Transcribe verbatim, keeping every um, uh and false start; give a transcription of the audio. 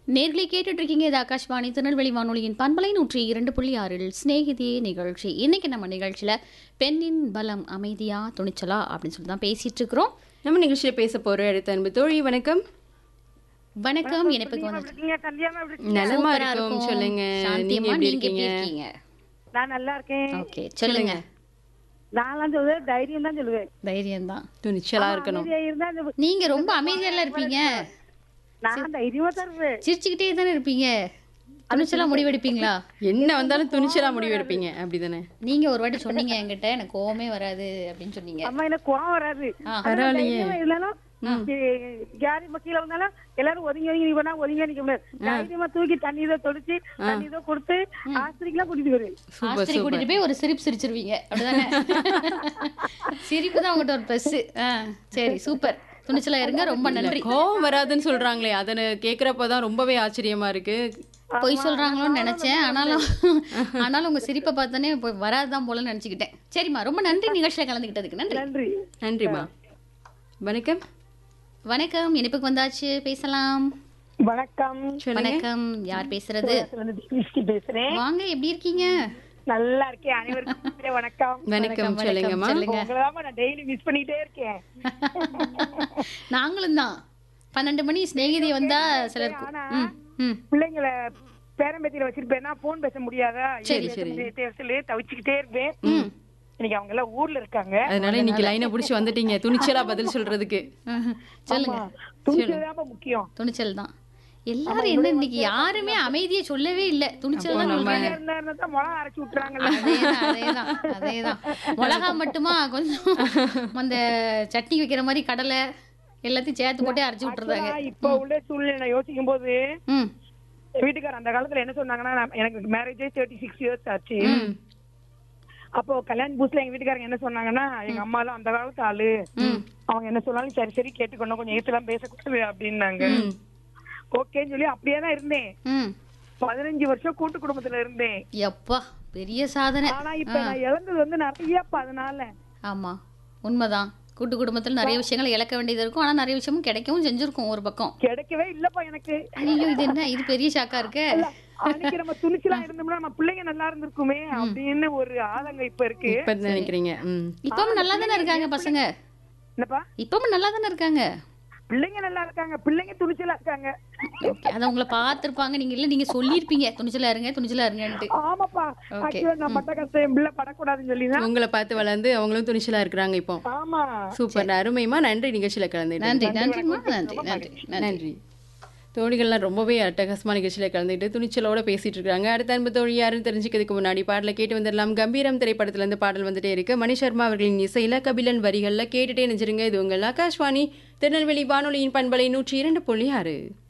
நேர்களை கேட்டுட்டு இருக்கீங்க. இது ஆகாஷ்வாணி திருநெல்வேலி வானொலியின் பண்பலை நூற்றி இரண்டு புள்ளி ஆறில் சிநேகிதியே நிகழ்ச்சி. இன்னைக்கு நம்ம நிகழ்ச்சியில் பெண்ணின் பலம் அமைதியா துணிச்சலா அப்படின்னு சொல்லி தான் பேசிட்டு இருக்கிறோம். நம்ம நிகழ்ச்சியில் பேச போற அடுத்த அன்பு தோழி வணக்கம். வணக்கம். எனக்கு வந்து நலமா சூப்பரா இருக்கும். இருக்கும். சொல்லுங்க, சாந்தியம்மா, நீங்க எப்படி நீங்க எப்படி இருக்கீங்க? இருக்கீங்க? நான் நல்லா இருக்கேன். ஓகே, சொல்லுங்க. நான் சொல்லுவேன் தைரியம் தான் சொல்லுவேன். தைரியம் தான். துணிச்சலா இருக்கணும். அமைதியா இருந்தா இந்த- நீங்க ரொம்ப அமைதியெல்லாம் இருப்பீங்க. நான் தைரியமா தருவேன். சிரிச்சுக்கிட்டே தானே இருப்பீங்க. துணிச்சலா முடிவெடுப்பீங்களா? என்ன வந்தாலும் துணிச்சலா முடிவு எடுப்பீங்க, அப்படிதானே? நீங்க ஒரு வாட்டி சொன்னீங்க என்கிட்ட, எனக்கு கோவமே வராது அப்படின்னு சொன்னீங்க. அம்மா எனக்கு கோவம் வராது. ஆ. பரவாயில்லையே. தைரியமா இருந்தாலும் யாரி கீழே வந்தாலும் எல்லாரும் ஒதுங்கி ஒதுங்கி நீ பண்ணா ஒதுங்கி நிக்க முடியாது. தைரியமா தூக்கி தண்ணி இதை தொளிச்சு தண்ணி இதை கொடுத்து ஆஸ்திரிக்கெல்லாம் கூட்டிட்டு வருவேன். Super ஆஸ்திரி super. கூட்டிட்டு போய் ஒரு சிரிப்பு சிரிச்சிருவீங்க, அப்படிதானே? சிரிப்பு தான் உங்ககிட்ட ஒரு ப்ளஸ். சரி, சூப்பர். துணிச்சலா இருங்க. ரொம்ப நன்றி. கோவம் வராதுன்னு சொல்றாங்களே, அதை கேக்குறப்பதான் ரொம்பவே ஆச்சரியமா இருக்கு. பொய் சொல்றாங்களோன்னு நினைச்சேன். ஆனாலும் ஆனாலும் உங்க சிரிப்பை பார்த்தோன்னே போய் வராதுதான் போல நினைச்சுக்கிட்டேன். சரிம்மா, ரொம்ப நன்றி நிகழ்ச்சியில கலந்துக்கிட்டதுக்கு. நன்றி. நன்றி. நன்றிமா. வணக்கம். வணக்கம். இனிப்புக்கு வந்தாச்சு, பேசலாம். வணக்கம். சொல்லுங்க. வணக்கம். யார் பேசுறது? கிறிஸ்டி பேசுறேன். வாங்க, எப்படி இருக்கீங்க? நல்லா இருக்கேன். அனைவருக்கும் வணக்கம். வணக்கம். சொல்லுங்கம்மா. சொல்லுங்க. உங்களதான் நான் டெய்லி மிஸ் பண்ணிட்டே இருக்கேன். நாங்களும் தான். பன்னெண்டு மணி சிநேகிதி வந்தா சிலருக்கு ஆனா ம், ம். பிள்ளைங்களை பேரம்பேத்தியில வச்சிருப்பேன்னா போன் பேச முடியாதா? சரி, சரி. தேவத்திலே தவிச்சுக்கிட்டே இருப்பேன். இன்னைக்கு அவங்க எல்லாம் ஊர்ல இருக்காங்க. அதனால இன்னைக்கு லைனை புடிச்சு வந்துட்டீங்க துணிச்சலா பதில் சொல்றதுக்கு. சொல்லுங்க. துணிச்சல்தான் முக்கியம். துணிச்சல் தான். எல்லாரும் என்ன இன்னைக்கு யாருமே அமைதியை சொல்லவே இல்ல. துணிச்சல் தான் சொல்றாங்க. இருந்தாருன்னா தான் மிளகா அரைச்சு விட்டுறாங்கல்ல. அதேதான் அதேதான் அதேதான். மிளகா மட்டுமா, கொஞ்சம் அந்த சட்னி வைக்கிற மாதிரி கடலை எல்லாத்தையும் சேர்த்து போட்டு அரைச்சு விட்டுருந்தாங்க. ஆனா, இப்ப உள்ள சூழ்நிலை யோசிக்கும் போது ம் என் வீட்டுக்காரர் அந்த காலத்துல என்ன சொன்னாங்கன்னா, நான் எனக்கு மேரேஜே தேர்ட்டி சிக்ஸ் இயர்ஸ் ஆச்சு. அப்போ கல்யாண புதுசுல எங்க வீட்டுக்காரங்க என்ன சொன்னாங்கன்னா, எங்க அம்மா எல்லாம் அந்த காலத்து ஆளு, அவங்க என்ன சொன்னாலும் சரி சரி கேட்டுக்கணும், கொஞ்சம் ஏத்துலாம் பேசக்கூடாது அப்படின்னாங்க. ஓகேன்னு சொல்லி அப்படியே தான் இருந்தேன். ம் பதினஞ்சு வருஷம் கூட்டு குடும்பத்துல இருந்தேன். எப்பா, பெரிய சாதனை. ஆனா இப்ப நான் இழந்தது வந்து நிறைய. அதனால ஆமா, உண்மைதான். கூட்டு குடும்பத்துல நிறைய விஷயங்கள் இழக்க வேண்டியது இருக்கும். ஆனா நிறைய விஷயமும் கிடைக்கவும் செஞ்சிருக்கும் ஒரு பக்கம். கிடைக்கவே இல்லப்பா எனக்கு. ஐயோ, இது என்ன, இது பெரிய ஷாக்கா இருக்கு. அன்னைக்கு நம்ம துணிச்சலா இருந்தோம்னா நம்ம பிள்ளைங்க நல்லா இருந்திருக்குமே அப்படின்னு ஒரு ஆதங்கம் இப்ப இருக்கு. இப்ப நினைக்கிறீங்க. ம். இப்பவும் நல்லா தானே இருக்காங்க பசங்க. என்னப்பா? இப்பவும் நல்லா தானே இருக்காங்க. பிள்ளைங்க நல்லா இருக்காங்க, பிள்ளைங்க துணிச்சலா இருக்காங்க. ஓகே, அத உங்களை பார்த்திருப்பாங்க. நீங்க இல்ல, நீங்க சொல்லிருப்பீங்க துணிச்சலா இருங்க துணிச்சலா இருங்கன்ட்டு. ஆமாப்பா, Okay. ஆக்சுவலா நான் பட்ட கஷ்டம் என் பிள்ளை படக்கூடாதுன்னு சொல்லிதான். உங்களை பார்த்து வளர்ந்து அவங்களும் துணிச்சலா இருக்கிறாங்க இப்போ. ஆமா, சூப்பர், அருமைமா. நன்றி நிகழ்ச்சியில கலந்துட்டு. நன்றி நன்றிம்மா. நன்றி நன்றி நன்றி. நன்றி. தோழிகள்லாம் ரொம்பவே அட்டகாசமான நிகழ்ச்சியில கலந்துட்டு துணிச்சலோட பேசிட்டு இருக்காங்க. அடுத்த அன்பு தோழி யாருன்னு தெரிஞ்சுக்கிறதுக்கு முன்னாடி பாடலை கேட்டு வந்துடலாம். கம்பீரம் திரைப்படத்துல இருந்து பாடல் வந்துட்டே இருக்கு. மணி சர்மா அவர்களின் இசையில கபிலன் வரிகள்ல கேட்டுட்டே நினைச்சிருங்க. இது உங்கள் ஆகாஷ்வாணி திருநெல்வேலி வானொலியின் பண்பலை நூற்றி இரண்டு புள்ளி ஆறு.